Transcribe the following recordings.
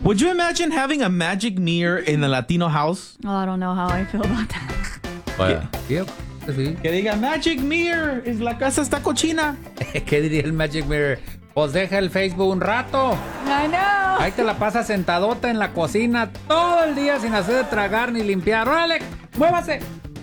Would you imagine having a magic mirror in the Latino house? Oh, I don't know how I feel about that. Yep. Sí. Que diga, magic mirror, la casa está cochina. ¿Qué diría el Magic Mirror? Pues deja el Facebook un rato. I know. Ahí te la pasas sentadota en la cocina todo el día sin hacer de tragar ni limpiar. ¡Órale! ¡Muévase!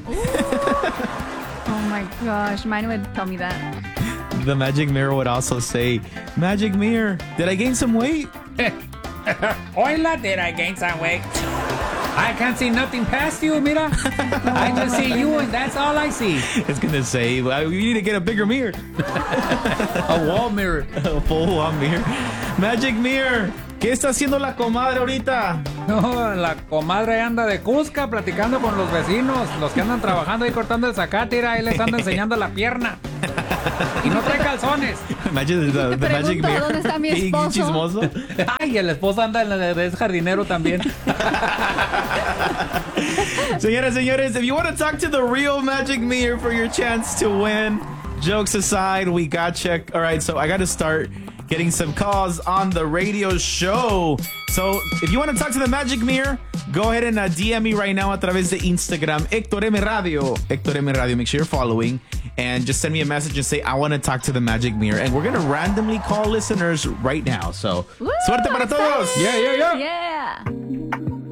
Oh my gosh, mine would tell me that. The magic mirror would also say, magic mirror, did I gain some weight? Hola, did I gain some weight? I can't see nothing past you, mira. I just see you and that's all I see. It's gonna say, well, you need to get a bigger mirror. A wall mirror. A full wall mirror. Magic mirror, ¿qué está haciendo la comadre ahorita? No, la comadre anda de Cusca platicando con los vecinos, los que andan trabajando ahí cortando el zacate, mira, ahí les anda enseñando la pierna. Y no trae calzones. Imagine the magic pregunto, mirror. ¿dónde está mi Being esposo? chismoso. Ay, el esposo anda de jardinero también. Señoras, señores, if you want to talk to the real magic mirror for your chance to win, jokes aside, we got you. All right, so I got to start getting some calls on the radio show. So if you want to talk to the magic mirror, go ahead and DM me right now a través de Instagram, Héctor M Radio. Héctor M Radio, make sure you're following. And just send me a message and say, I want to talk to the magic mirror. And we're going to randomly call listeners right now. So, Woo, suerte para todos. Yeah, yeah, yeah. Yeah.